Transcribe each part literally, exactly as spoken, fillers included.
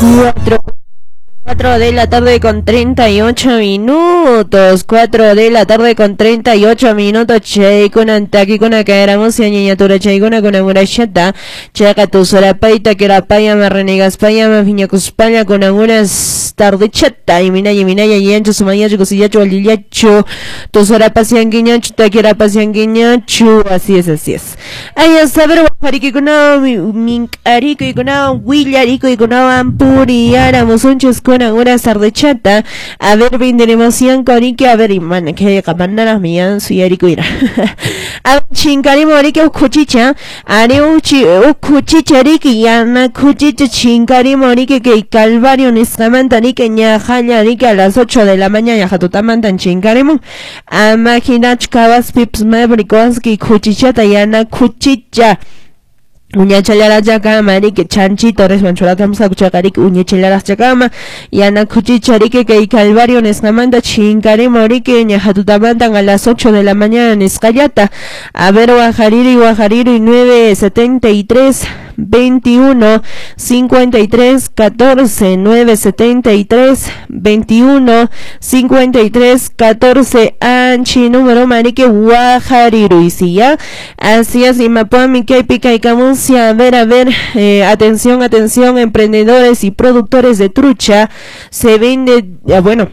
cuatro cuatro de la tarde con treinta y ocho minutos. cuatro de la tarde con treinta y ocho minutos. Chay con antaki con acaeramos y añañatura chay con una murallata. Chaca tu sorapaita que era paya me renegas paya me viña cuspalla con algunas tarde chata. Y mina y mina y ancho sumayacho cosillacho alillacho. Tu sorapasian guiñacho ta que era pasian guiñacho. Así es, así es. Ay, a saber, guaparique con una mincarico y con una huillarico y con una ampuriara musunchos con una sardechata. A ver, venderemos cien corique. A ver, imana que capandaras mían su yarico ira. A ver, chincarimo arique ucuchicha. Are uchi ucuchichariki yana cuchicha chincarimo arique que calvario nistamanta arique ñajalla arique a las ocho de la mañana jatutamantan chincarimo. A maginach cabas pips mebrikoski cuchichata yana cuchicha. Uña chalara chakama que chanchi torres manchura kamsa kuchakarik uña chalara chakama yana kuchicharike que calvario nesnamanda chinkare morike ña hatutamantan a las ocho de la mañana nescayata. A ver, Guajariri Guajariri nueve setenta y tres veintiuno cincuenta y tres catorce nueve setenta y tres veintiuno cincuenta y tres catorce anchi número marique Guajariru y si ya así es y mapami que pica y camus. A ver, a ver, eh, atención, atención, emprendedores y productores de trucha, se vende, eh, bueno,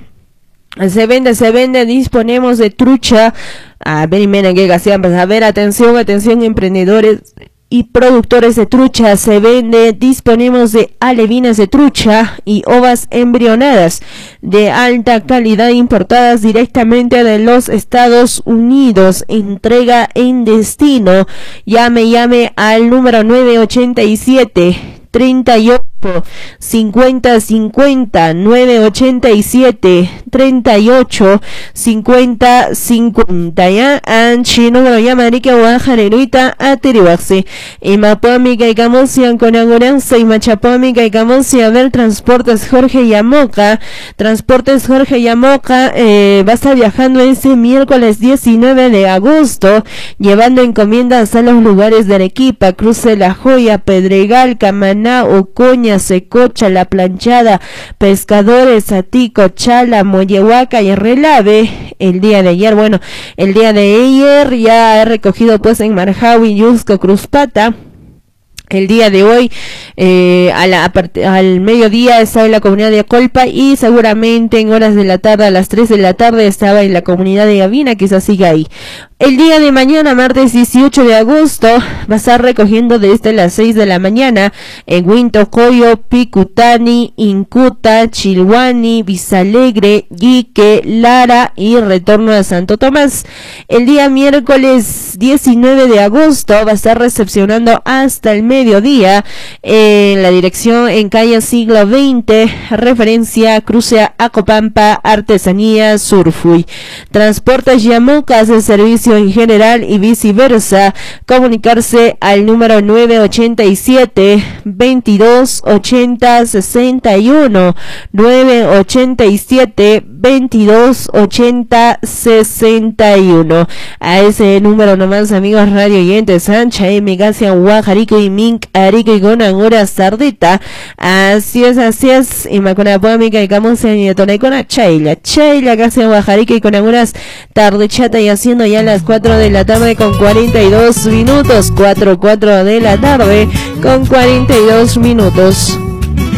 se vende, se vende, disponemos de trucha, a ver, y mena que a ver, atención, atención, emprendedores y productores de trucha, se vende, disponemos de alevinas de trucha y ovas embrionadas de alta calidad importadas directamente de los Estados Unidos, entrega en destino. Llame, llame al número nueve ochenta y siete treinta y ocho cincuenta cincuenta nueve ochenta y siete treinta y ocho cincuenta cincuenta ya anchi número llama rica guajareruita atiriwaxi y mapami caicamosian con agoranza y machapami caicamosian. A ver, transportes Jorge Yamoca, transportes Jorge Yamoca eh, va a estar viajando ese miércoles diecinueve de agosto llevando encomiendas a los lugares de Arequipa, Cruce La Joya, Pedregal, Camaná, Ocoña, Secocha, La Planchada, Pescadores, Atico, Chala, Moyehuaca y Relave. El día de ayer, bueno, el día de ayer ya he recogido pues en Marjawi, Yusco, Cruzpata. El día de hoy, eh, a la, a part- al mediodía estaba en la comunidad de Colpa y seguramente en horas de la tarde, a las tres de la tarde, estaba en la comunidad de Gavina, quizás siga ahí. El día de mañana, martes dieciocho de agosto, va a estar recogiendo desde las seis de la mañana en Huintocoyo, Picutani, Incuta, Chilhuani, Visalegre, Ique, Lara y retorno a Santo Tomás. El día miércoles diecinueve de agosto va a estar recepcionando hasta el mediodía en la dirección en calle Siglo veinte, referencia cruce a Acopampa, Artesanía, Surfui. Transportes Yamucas de servicio en general y viceversa. Comunicarse al número nueve ochenta y siete veintidós ochenta sesenta y uno nueve ochenta y siete veintidós ochenta sesenta y uno. A ese número nomás, amigos radio oyentes, Sancha, Emigacia, Guajarico y Mink, Arico y Gonangura, Sardita. Así es, así es. Y Macona Puamica y Camusa y Tonaicona, Chaila, Chaila, casi Guajarico y Conanguras, tarde chata y haciendo ya las cuatro de la tarde con cuarenta y dos minutos. cuatro, cuatro de la tarde con cuarenta y dos minutos.